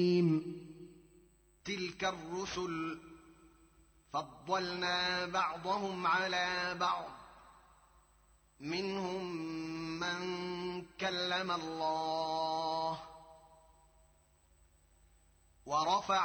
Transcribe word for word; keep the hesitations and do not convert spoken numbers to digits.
تلك الرسل فضلنا بعضهم على بعض منهم من كلم الله ورفع